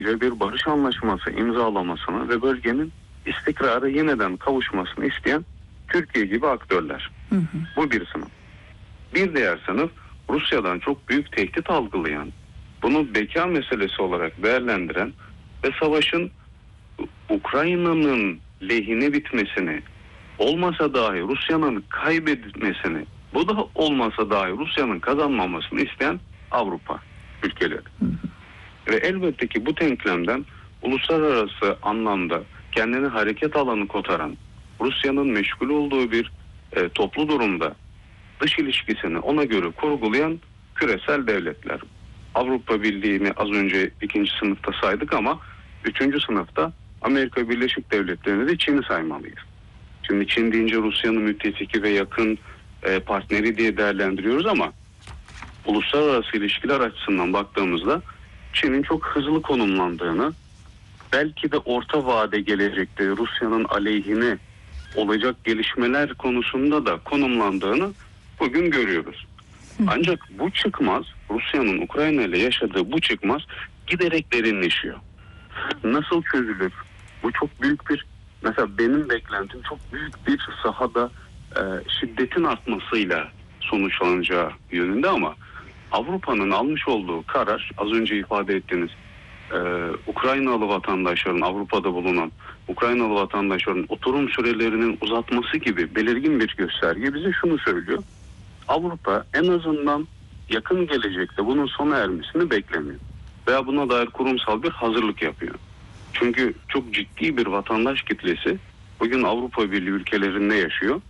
ve bir barış anlaşması imzalamasını ve bölgenin istikrara yeniden kavuşmasını isteyen Türkiye gibi aktörler. Bu bir sınıf. Bir diğer sınıf Rusya'dan çok büyük tehdit algılayan, bunu beka meselesi olarak değerlendiren ve savaşın Ukrayna'nın lehine bitmesini, olmasa dahi Rusya'nın kaybetmesini, bu da olmasa dahi Rusya'nın kazanmamasını isteyen Avrupa ülkeleri. Ve elbette ki bu denklemden uluslararası anlamda kendini hareket alanı kotaran, Rusya'nın meşgul olduğu bir toplu durumda dış ilişkisini ona göre kurgulayan küresel devletler. Avrupa Birliği'ni az önce 2. sınıfta saydık ama 3. sınıfta Amerika Birleşik Devletleri'ni de Çin'i saymalıyız. Şimdi Çin deyince Rusya'nın müttefiki ve yakın partneri diye değerlendiriyoruz ama uluslararası ilişkiler açısından baktığımızda Çin'in çok hızlı konumlandığını, belki de orta vade gelecekte Rusya'nın aleyhine olacak gelişmeler konusunda da konumlandığını bugün görüyoruz. Ancak bu çıkmaz, Rusya'nın Ukrayna ile yaşadığı bu çıkmaz giderek derinleşiyor. Nasıl çözülür? Bu çok büyük bir, mesela benim beklentim çok büyük bir sahada şiddetin artmasıyla sonuçlanacağı yönünde ama Avrupa'nın almış olduğu karar, az önce ifade ettiğiniz Ukraynalı vatandaşların, Avrupa'da bulunan Ukraynalı vatandaşların oturum sürelerinin uzatması gibi belirgin bir gösterge bize şunu söylüyor. Avrupa en azından yakın gelecekte bunun sona ermesini beklemiyor. Veya buna dair kurumsal bir hazırlık yapıyor. Çünkü çok ciddi bir vatandaş kitlesi bugün Avrupa Birliği ülkelerinde yaşıyor.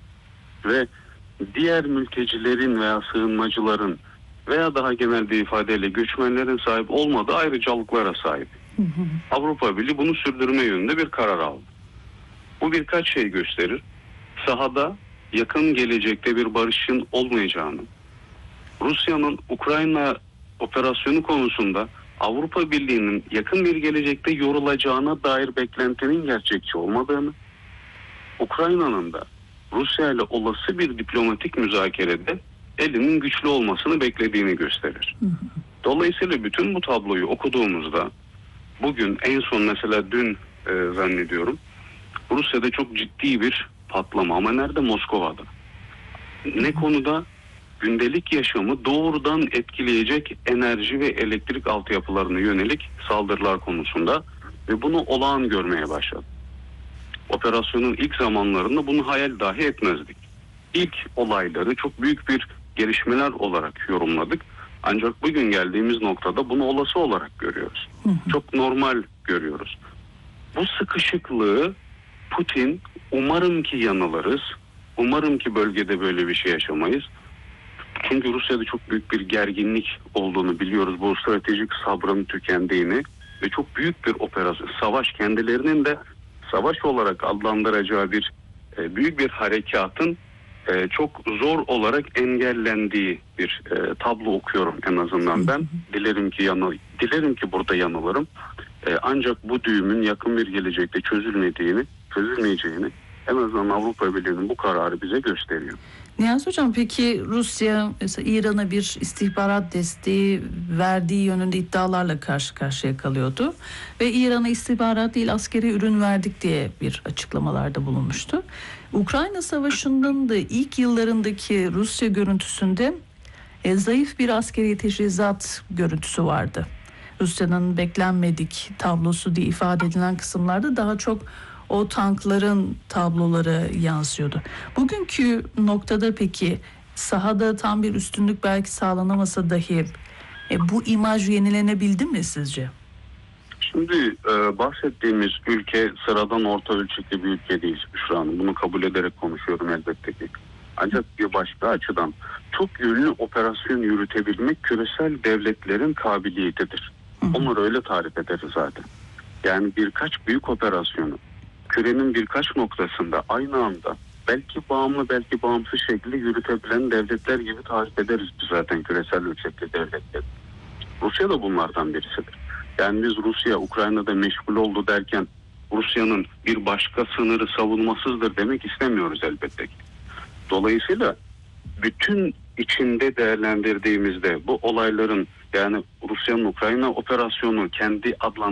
Ve diğer mültecilerin veya sığınmacıların veya daha genel bir ifadeyle göçmenlerin sahip olmadığı ayrıcalıklara sahip. Avrupa Birliği bunu sürdürme yönünde bir karar aldı. Bu birkaç şey gösterir. Sahada yakın gelecekte bir barışın olmayacağını, Rusya'nın Ukrayna operasyonu konusunda Avrupa Birliği'nin yakın bir gelecekte yorulacağına dair beklentinin gerçekçi olmadığını, Ukrayna'nın da Rusya ile olası bir diplomatik müzakerede elinin güçlü olmasını beklediğini gösterir. Dolayısıyla bütün bu tabloyu okuduğumuzda bugün en son mesela dün zannediyorum Rusya'da çok ciddi bir patlama ama nerede? Moskova'da. Ne konuda? Gündelik yaşamı doğrudan etkileyecek enerji ve elektrik altyapılarına yönelik saldırılar konusunda ve bunu olağan görmeye başladı. Operasyonun ilk zamanlarında bunu hayal dahi etmezdik. İlk olayları çok büyük bir gelişmeler olarak yorumladık. Ancak bugün geldiğimiz noktada bunu olası olarak görüyoruz. Çok normal görüyoruz. Bu sıkışıklığı Putin, umarım ki yanılırız, umarım ki bölgede böyle bir şey yaşamayız. Çünkü Rusya'da çok büyük bir gerginlik olduğunu biliyoruz. Bu stratejik sabrın tükendiğini ve çok büyük bir operasyon, savaş kendilerinin de savaş olarak adlandıracağı bir büyük bir harekatın çok zor olarak engellendiği bir tablo okuyorum en azından ben. Dilerim ki burada yanılırım. Ancak bu düğümün yakın bir gelecekte çözülmeyeceğini en azından Avrupa Birliği'nin bu kararı bize gösteriyor. Niyazi Hocam, peki Rusya mesela İran'a bir istihbarat desteği verdiği yönünde iddialarla karşı karşıya kalıyordu. Ve İran'a istihbarat değil askeri ürün verdik diye bir açıklamalarda bulunmuştu. Ukrayna Savaşı'nın da ilk yıllarındaki Rusya görüntüsünde zayıf bir askeri teçhizat görüntüsü vardı. Rusya'nın beklenmedik tablosu diye ifade edilen kısımlarda daha çok o tankların tabloları yansıyordu. Bugünkü noktada peki sahada tam bir üstünlük belki sağlanamasa dahi bu imaj yenilenebildi mi sizce? Şimdi bahsettiğimiz ülke sıradan orta ölçekli bir ülke değil Büşra Hanım. Bunu kabul ederek konuşuyorum elbette ki. Ancak bir başka açıdan çok yönlü operasyon yürütebilmek küresel devletlerin kabiliyetidir. Onları öyle tarif ederiz zaten. Yani birkaç büyük operasyonu kürenin birkaç noktasında aynı anda belki bağımlı belki bağımsız şekilde yürütebilen devletler gibi tarif ederiz biz zaten küresel ölçekli devletler. Rusya da bunlardan birisidir. Yani biz Rusya Ukrayna'da meşgul oldu derken Rusya'nın bir başka sınırı savunmasızdır demek istemiyoruz elbette ki. Dolayısıyla bütün içinde değerlendirdiğimizde bu olayların Yani Rusya'nın Ukrayna operasyonu kendi